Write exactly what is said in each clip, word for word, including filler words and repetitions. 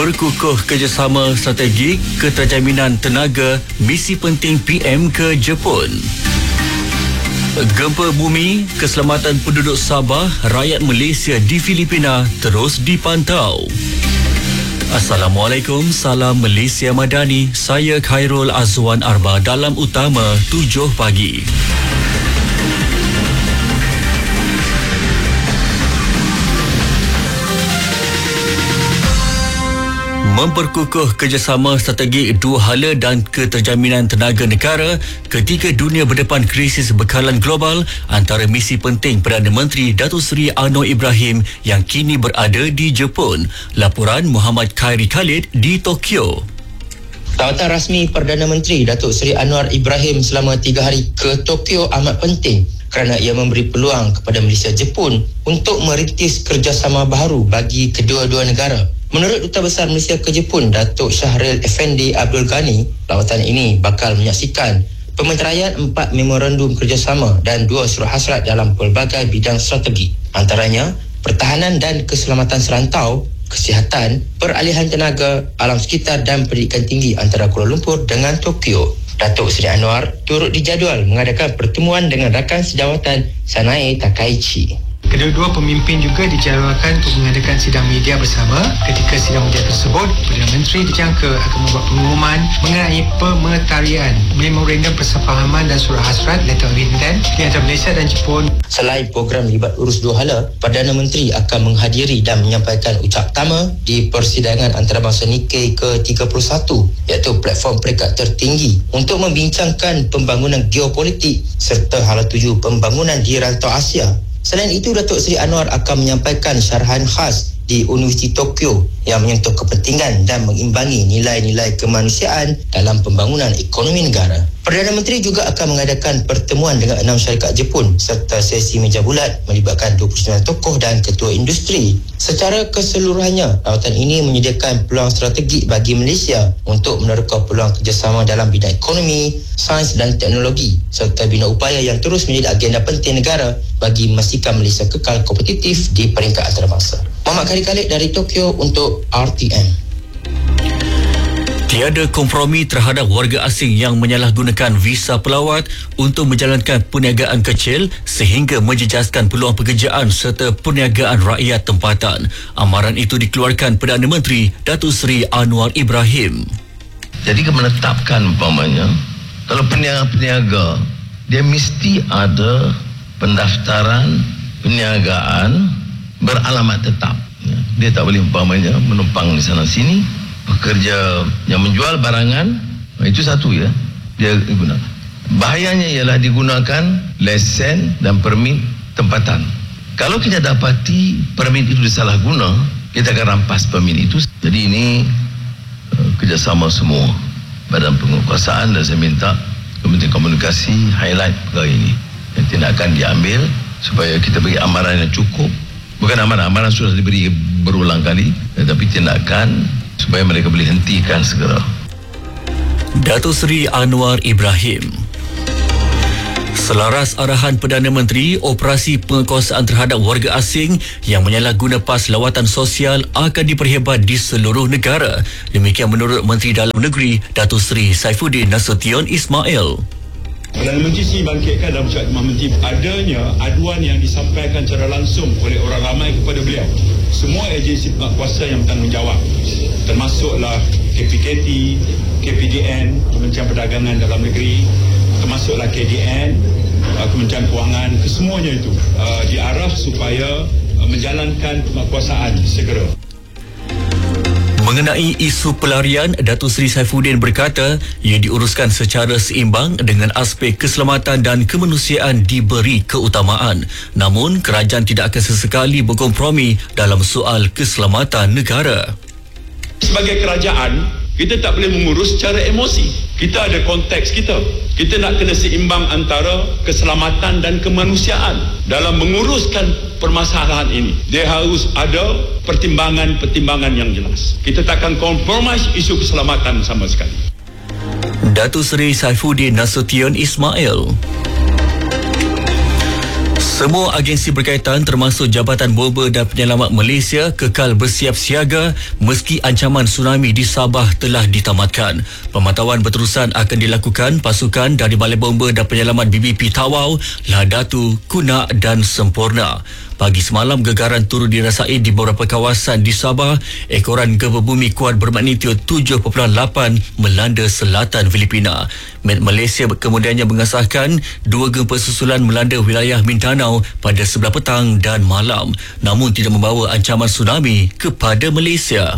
Berkukuh kerjasama strategik keterjaminan tenaga misi penting P M ke Jepun. Gempa bumi, keselamatan penduduk Sabah, rakyat Malaysia di Filipina terus dipantau. Assalamualaikum, salam Malaysia Madani. Saya Khairul Azwan Arba dalam Utama tujuh pagi. Memperkukuh kerjasama strategik dua hala dan keterjaminan tenaga negara ketika dunia berdepan krisis bekalan global antara misi penting Perdana Menteri Datuk Seri Anwar Ibrahim yang kini berada di Jepun. Laporan Muhammad Khairi Khalid di Tokyo. Lawatan rasmi Perdana Menteri Datuk Seri Anwar Ibrahim selama tiga hari ke Tokyo amat penting kerana ia memberi peluang kepada Malaysia Jepun untuk merintis kerjasama baharu bagi kedua-dua negara. Menurut Duta Besar Malaysia ke Jepun, Datuk Syahril Effendi Abdul Ghani, lawatan ini bakal menyaksikan pemeteraian empat memorandum kerjasama dan dua surat hasrat dalam pelbagai bidang strategi. Antaranya, pertahanan dan keselamatan serantau, kesihatan, peralihan tenaga, alam sekitar dan pendidikan tinggi antara Kuala Lumpur dengan Tokyo. Datuk Seri Anwar turut dijadual mengadakan pertemuan dengan rakan sejawatan Sanae Takaichi. Kedua-dua pemimpin juga dijadualkan untuk mengadakan sidang media bersama. Ketika sidang media tersebut, Perdana Menteri dijangka akan membuat pengumuman mengenai pemeteraian memorandum persefahaman dan surat hasrat letter of intent di antara Malaysia dan Jepun. Selain program libat urus dua hala, Perdana Menteri akan menghadiri dan menyampaikan ucap pertama di persidangan antarabangsa Nikkei ke tiga puluh satu, iaitu platform peringkat tertinggi untuk membincangkan pembangunan geopolitik serta hala tuju pembangunan di rantau Asia. Selain itu, Datuk Seri Anwar akan menyampaikan syarahan khas di Universiti Tokyo yang menyentuh kepentingan dan mengimbangi nilai-nilai kemanusiaan dalam pembangunan ekonomi negara. Perdana Menteri juga akan mengadakan pertemuan dengan enam syarikat Jepun serta sesi meja bulat melibatkan dua puluh sembilan tokoh dan ketua industri. Secara keseluruhannya, lawatan ini menyediakan peluang strategik bagi Malaysia untuk menerka peluang kerjasama dalam bidang ekonomi, sains dan teknologi serta bina upaya yang terus menjadi agenda penting negara bagi memastikan Malaysia kekal kompetitif di peringkat antarabangsa. Muhammad Khairi Khalid dari Tokyo untuk R T M. Tiada kompromi terhadap warga asing yang menyalahgunakan visa pelawat untuk menjalankan perniagaan kecil sehingga menjejaskan peluang pekerjaan serta perniagaan rakyat tempatan. Amaran itu dikeluarkan Perdana Menteri Datuk Seri Anwar Ibrahim. Jadi menetapkan umpamanya, kalau peniaga-peniaga, dia mesti ada pendaftaran perniagaan beralamat tetap. Dia tak boleh umpamanya menumpang di sana sini. Pekerja yang menjual barangan, itu satu ya, dia guna. Bahayanya ialah digunakan lesen dan permit tempatan. Kalau kita dapati permit itu disalahguna, kita akan rampas permit itu. Jadi ini uh, kerjasama semua badan penguasaan, dan saya minta Kementerian Komunikasi highlight perkara ini. Yang tindakan diambil supaya kita beri amaran yang cukup. Bukan amaran, amaran sudah diberi berulang kali, tetapi tindakan supaya mereka boleh hentikan segera. Datuk Seri Anwar Ibrahim. Selaras arahan Perdana Menteri, operasi penguasaan terhadap warga asing yang menyalahguna pas lawatan sosial akan diperhebat di seluruh negara. Demikian menurut Menteri Dalam Negeri Datuk Seri Saifuddin Nasution Ismail. Perdana Menteri sini bangkitkan dalam ucapan Menteri adanya aduan yang disampaikan secara langsung oleh orang ramai kepada beliau. Semua agensi penguasa yang bertanggungjawab, termasuklah K P K T, K P D N, Kementerian Perdagangan Dalam Negeri, termasuklah K D N, Kementerian Kewangan, kesemuanya itu uh, diarah supaya uh, menjalankan penguasaan segera. Mengenai isu pelarian, Datuk Seri Saifuddin berkata ia diuruskan secara seimbang dengan aspek keselamatan dan kemanusiaan diberi keutamaan. Namun, kerajaan tidak akan sesekali berkompromi dalam soal keselamatan negara. Sebagai kerajaan, kita tak boleh mengurus secara emosi. Kita ada konteks kita. Kita nak kena seimbang antara keselamatan dan kemanusiaan dalam menguruskan permasalahan ini. Dia harus ada pertimbangan-pertimbangan yang jelas. Kita takkan kompromis isu keselamatan sama sekali. Datuk Seri Saifuddin Nasution Ismail. Semua agensi berkaitan termasuk Jabatan Bomba dan Penyelamat Malaysia kekal bersiap siaga meski ancaman tsunami di Sabah telah ditamatkan. Pemantauan berterusan akan dilakukan pasukan dari Balai Bomba dan Penyelamat B B P Tawau, Lahadatu, Kunak dan Semporna. Pagi semalam gegaran turut dirasai di beberapa kawasan di Sabah. Ekoran gempa bumi kuat bermagnitudo tujuh perpuluhan lapan melanda selatan Filipina. Met Malaysia kemudiannya mengesahkan dua gempa susulan melanda wilayah Mindanao pada sebelah petang dan malam, namun tidak membawa ancaman tsunami kepada Malaysia.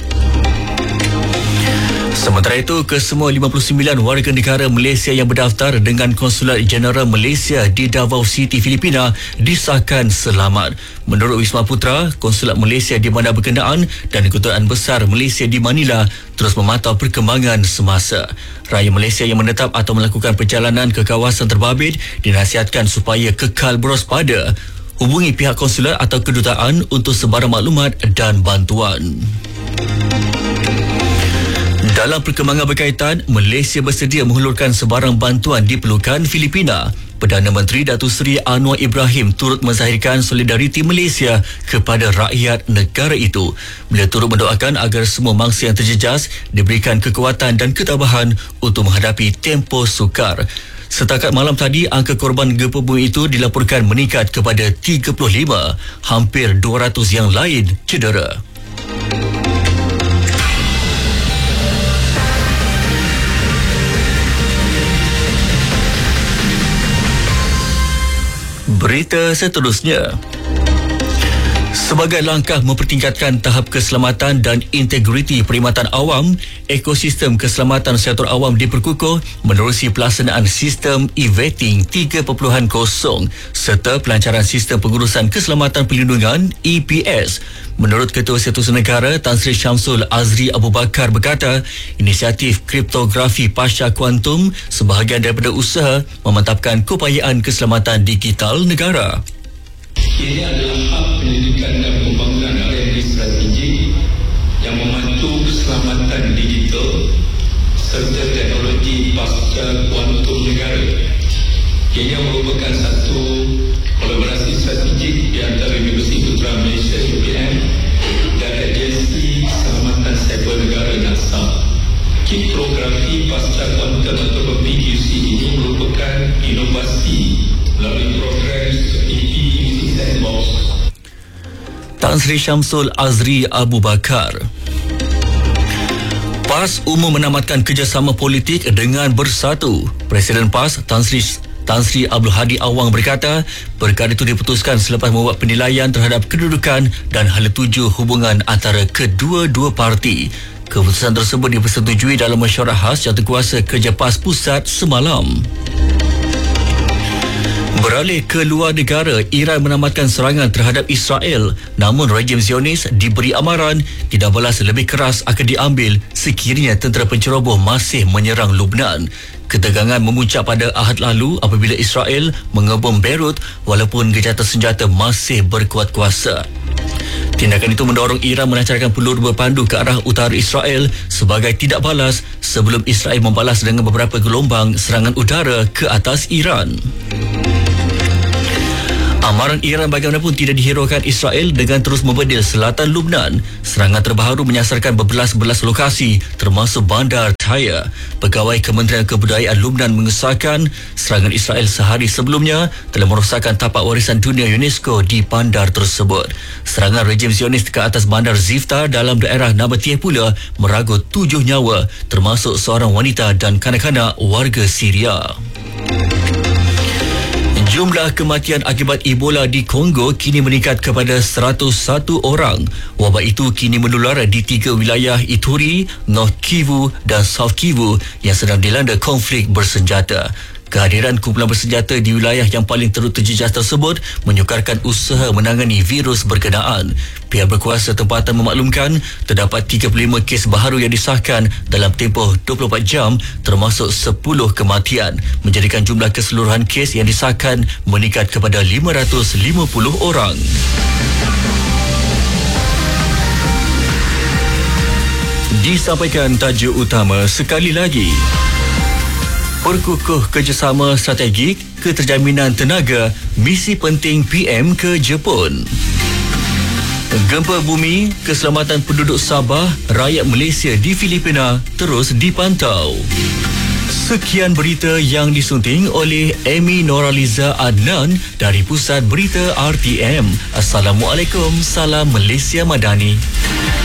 Sementara itu, kesemua lima puluh sembilan warga negara Malaysia yang berdaftar dengan Konsulat Jeneral Malaysia di Davao City, Filipina disahkan selamat. Menurut Wisma Putra, Konsulat Malaysia di Bandar Berkenaan dan Kedutaan Besar Malaysia di Manila terus memantau perkembangan semasa. Rakyat Malaysia yang menetap atau melakukan perjalanan ke kawasan terbabit dinasihatkan supaya kekal berwaspada. Hubungi pihak konsulat atau kedutaan untuk sebarang maklumat dan bantuan. Dalam perkembangan berkaitan, Malaysia bersedia menghulurkan sebarang bantuan diperlukan Filipina. Perdana Menteri Datuk Seri Anwar Ibrahim turut menzahirkan solidariti Malaysia kepada rakyat negara itu. Beliau turut mendoakan agar semua mangsa yang terjejas diberikan kekuatan dan ketabahan untuk menghadapi tempoh sukar. Setakat malam tadi, angka korban gempa bumi itu dilaporkan meningkat kepada tiga puluh lima, hampir dua ratus yang lain cedera. Berita seterusnya. Sebagai langkah mempertingkatkan tahap keselamatan dan integriti perkhidmatan awam, ekosistem keselamatan sektor awam diperkukuh menerusi pelaksanaan sistem e-vetting tiga titik kosong serta pelancaran sistem pengurusan keselamatan perlindungan E P S. Menurut Ketua Setiausaha Negara Tan Sri Syamsul Azri Abu Bakar berkata, inisiatif kriptografi pasca kuantum sebahagian daripada usaha memantapkan keupayaan keselamatan digital negara. Ini adalah hak pendidikan dan pembangunan R and D strategik yang membantu keselamatan digital serta teknologi pasca kuantum negara. Ini merupakan satu kolaborasi strategik di antara Universiti Putra Malaysia U P M dan Agensi Keselamatan Cyber Negara NASA. Kriptografi pasca kuantum atau P Q C ini merupakan inovasi melalui program seperti P Q C Sandbox. Tan Sri Syamsul Azri Abu Bakar. PAS umum menamatkan kerjasama politik dengan Bersatu. Presiden PAS Tan Sri Tan Sri Abdul Hadi Awang berkata, perkara itu diputuskan selepas membuat penilaian terhadap kedudukan dan hala tuju hubungan antara kedua-dua parti. Keputusan tersebut dipersetujui dalam mesyuarat khas Jawatankuasa Kerja PAS Pusat semalam. Beralih ke luar negara, Iran menamatkan serangan terhadap Israel, namun rejim Zionis diberi amaran tidak balas lebih keras akan diambil sekiranya tentera penceroboh masih menyerang Lubnan. Ketegangan memuncak pada Ahad lalu apabila Israel mengebom Beirut walaupun gejatan senjata masih berkuat kuasa. Tindakan itu mendorong Iran melancarkan peluru berpandu ke arah utara Israel sebagai tidak balas sebelum Israel membalas dengan beberapa gelombang serangan udara ke atas Iran. Amaran Iran bagaimanapun tidak dihiraukan Israel dengan terus membedil selatan Lubnan. Serangan terbaru menyasarkan berbelas-belas lokasi termasuk bandar Tyre. Pegawai Kementerian Kebudayaan Lubnan mengesahkan serangan Israel sehari sebelumnya telah merosakkan tapak warisan dunia UNESCO di bandar tersebut. Serangan rejim Zionis ke atas bandar Zifta dalam daerah Nabatiyah pula meragut tujuh nyawa termasuk seorang wanita dan kanak-kanak warga Syria. Jumlah kematian akibat Ebola di Kongo kini meningkat kepada seratus satu orang. Wabak itu kini menular di tiga wilayah Ituri, North Kivu dan South Kivu yang sedang dilanda konflik bersenjata. Kehadiran kumpulan bersenjata di wilayah yang paling teruk terjejas tersebut menyukarkan usaha menangani virus berkenaan. Pihak berkuasa tempatan memaklumkan terdapat tiga puluh lima kes baharu yang disahkan dalam tempoh dua puluh empat jam termasuk sepuluh kematian, menjadikan jumlah keseluruhan kes yang disahkan meningkat kepada lima ratus lima puluh orang. Disampaikan tajuk utama sekali lagi. Perkukuh kerjasama strategik Keterjaminan Tenaga, misi penting P M ke Jepun. Gempa bumi, keselamatan penduduk Sabah, rakyat Malaysia di Filipina terus dipantau. Sekian berita yang disunting oleh Amy Noraliza Adnan dari Pusat Berita R T M. Assalamualaikum, salam Malaysia Madani.